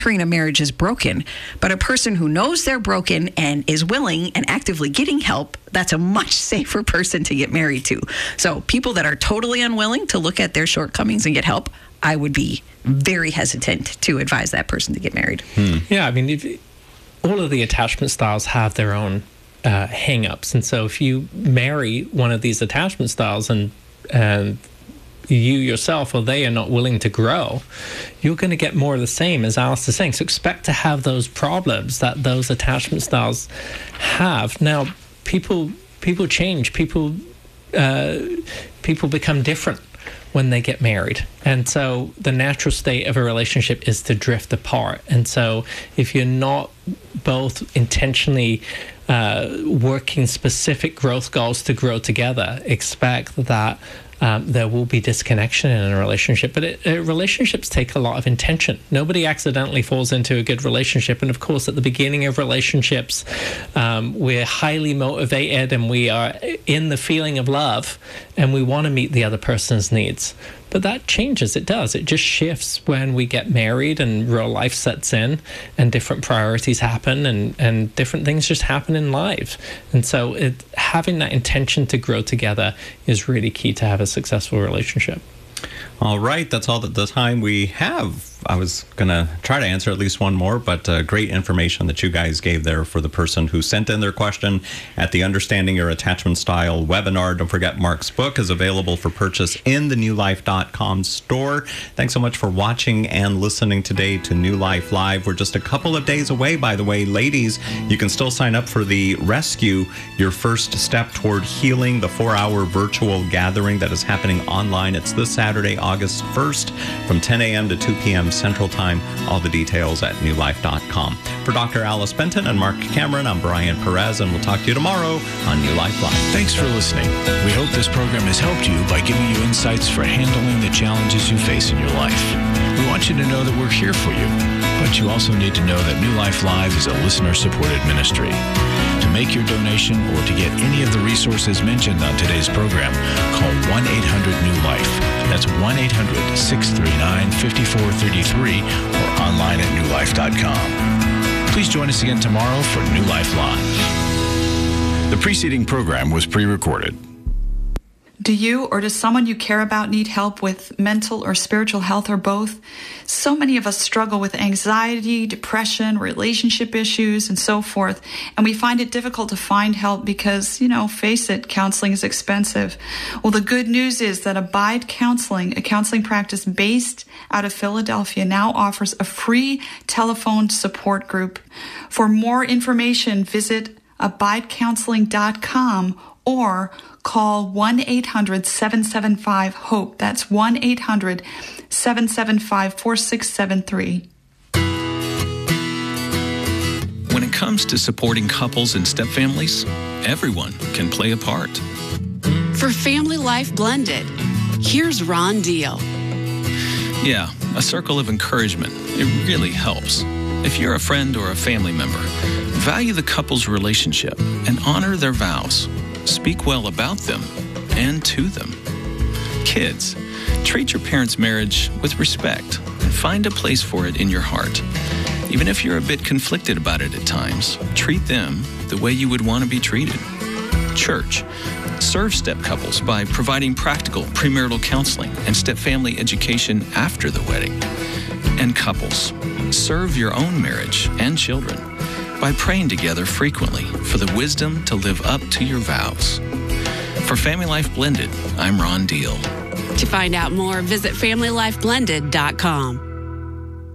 a marriage is broken, but a person who knows they're broken and is willing and actively getting help, that's a much safer person to get married to. So people that are totally unwilling to look at their shortcomings and get help, I would be very hesitant to advise that person to get married. Yeah, I mean, all of the attachment styles have their own hang-ups. And so if you marry one of these attachment styles and you yourself or they are not willing to grow, you're going to get more of the same, as Alice is saying. So expect to have those problems that those attachment styles have. Now, people change. People become different when they get married. And so the natural state of a relationship is to drift apart. And so if you're not both intentionally working specific growth goals to grow together, expect that there will be disconnection in a relationship. But relationships take a lot of intention. Nobody accidentally falls into a good relationship. And of course, at the beginning of relationships, we're highly motivated and we are in the feeling of love and we want to meet the other person's needs. But that changes. It does. It just shifts when we get married and real life sets in and different priorities happen and different things just happen in life. And so having that intention to grow together is really key to have a successful relationship. All right. That's all the time we have. I was going to try to answer at least one more, but great information that you guys gave there for the person who sent in their question at the Understanding Your Attachment Style webinar. Don't forget, Mark's book is available for purchase in the newlife.com store. Thanks so much for watching and listening today to New Life Live. We're just a couple of days away, by the way. Ladies, you can still sign up for the Rescue, your first step toward healing, the 4-hour virtual gathering that is happening online. It's this Saturday, August 1st from 10 a.m. to 2 p.m. Central Time. All the details at newlife.com. For Dr. Alice Benton and Mark Cameron, I'm Brian Perez, and we'll talk to you tomorrow on New Life Live. Thanks for listening. We hope this program has helped you by giving you insights for handling the challenges you face in your life. We want you to know that we're here for you, but you also need to know that New Life Live is a listener-supported ministry. To make your donation or to get any of the resources mentioned on today's program, call 1-800-NEW-LIFE. That's 1-800-639-5433 or online at newlife.com. Please join us again tomorrow for New Life Live. The preceding program was pre-recorded. Do you or does someone you care about need help with mental or spiritual health or both? So many of us struggle with anxiety, depression, relationship issues, and so forth. And we find it difficult to find help because, face it, counseling is expensive. Well, the good news is that Abide Counseling, a counseling practice based out of Philadelphia, now offers a free telephone support group. For more information, visit abidecounseling.com or call 1-800-775-HOPE. That's 1-800-775-4673. When it comes to supporting couples and stepfamilies, everyone can play a part. For Family Life Blended, here's Ron Deal. Yeah, a circle of encouragement. It really helps. If you're a friend or a family member, value the couple's relationship and honor their vows. Speak well about them and to them. Kids, treat your parents' marriage with respect and find a place for it in your heart. Even if you're a bit conflicted about it at times, treat them the way you would want to be treated. Church, serve step couples by providing practical premarital counseling and step-family education after the wedding. And couples, serve your own marriage and children by praying together frequently for the wisdom to live up to your vows. For Family Life Blended, I'm Ron Deal. To find out more, visit FamilyLifeBlended.com.